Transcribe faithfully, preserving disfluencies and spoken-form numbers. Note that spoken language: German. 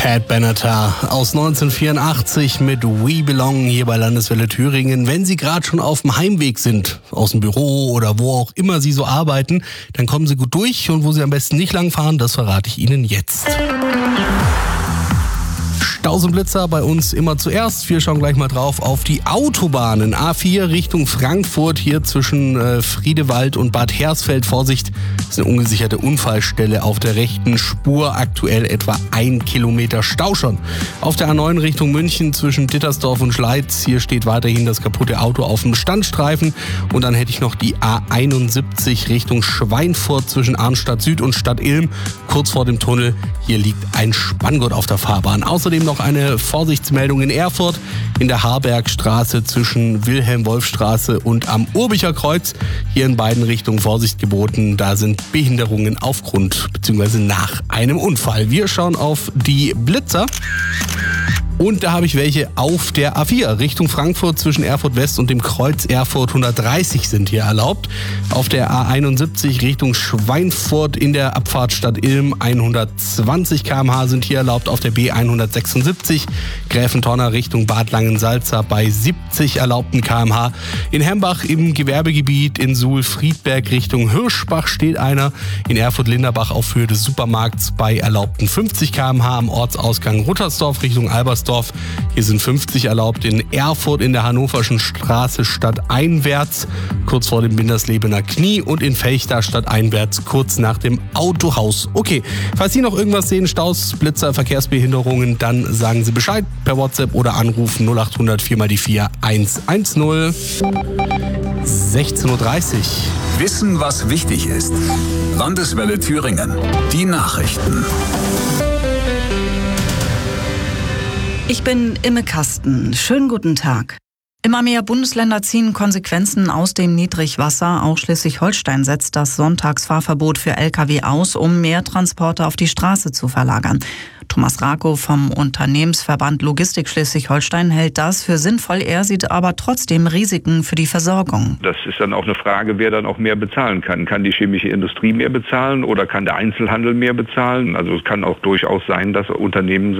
Pat Benatar aus neunzehnhundertvierundachtzig mit We Belong hier bei Landeswelle Thüringen. Wenn Sie gerade schon auf dem Heimweg sind, aus dem Büro oder wo auch immer Sie so arbeiten, dann kommen Sie gut durch, und wo Sie am besten nicht lang fahren, das verrate ich Ihnen jetzt. Staus und Blitzer bei uns immer zuerst. Wir schauen gleich mal drauf auf die Autobahnen. A vier Richtung Frankfurt, hier zwischen äh, Friedewald und Bad Hersfeld. Vorsicht, das ist eine ungesicherte Unfallstelle auf der rechten Spur. Aktuell etwa ein Kilometer Stau schon. Auf der A neun Richtung München zwischen Dittersdorf und Schleiz. Hier steht weiterhin das kaputte Auto auf dem Standstreifen. Und dann hätte ich noch die A einundsiebzig Richtung Schweinfurt zwischen Arnstadt Süd und Stadt Ilm. Kurz vor dem Tunnel. Hier liegt ein Spanngurt auf der Fahrbahn. Außerdem noch eine Vorsichtsmeldung in Erfurt in der Harbergstraße zwischen Wilhelm-Wolf-Straße und am Urbicher Kreuz. Hier in beiden Richtungen Vorsicht geboten. Da sind Behinderungen aufgrund bzw. nach einem Unfall. Wir schauen auf die Blitzer. Und da habe ich welche auf der A vier Richtung Frankfurt zwischen Erfurt West und dem Kreuz Erfurt. hundertdreißig sind hier erlaubt. Auf der A einundsiebzig Richtung Schweinfurt in der Abfahrt Stadt Ilm hundertzwanzig Kilometer pro Stunde sind hier erlaubt. Auf der B hundertsechsundsiebzig Gräfentonner Richtung Bad Langensalza bei siebzig erlaubten Kilometer pro Stunde. In Hembach im Gewerbegebiet in Suhl-Friedberg Richtung Hirschbach steht einer. In Erfurt-Linderbach auf Höhe des Supermarkts bei erlaubten fünfzig Kilometer pro Stunde. Am Ortsausgang Ruttersdorf Richtung Albersdorf. Hier sind fünfzig erlaubt. In Erfurt in der Hannoverschen Straße stadteinwärts, kurz vor dem Binderslebener Knie, und in Fechter stadteinwärts, kurz nach dem Autohaus. Okay, falls Sie noch irgendwas sehen, Staus, Blitzer, Verkehrsbehinderungen, dann sagen Sie Bescheid per WhatsApp oder anrufen null acht hundert vier mal die vier eins eins null. sechzehn Uhr dreißig. Wissen, was wichtig ist. Landeswelle Thüringen. Die Nachrichten. Ich bin Imme Kasten. Schönen guten Tag. Immer mehr Bundesländer ziehen Konsequenzen aus dem Niedrigwasser. Auch Schleswig-Holstein setzt das Sonntagsfahrverbot für L K W aus, um mehr Transporte auf die Straße zu verlagern. Thomas Rakow vom Unternehmensverband Logistik Schleswig-Holstein hält das für sinnvoll. Er sieht aber trotzdem Risiken für die Versorgung. Das ist dann auch eine Frage, wer dann auch mehr bezahlen kann. Kann die chemische Industrie mehr bezahlen oder kann der Einzelhandel mehr bezahlen? Also es kann auch durchaus sein, dass Unternehmen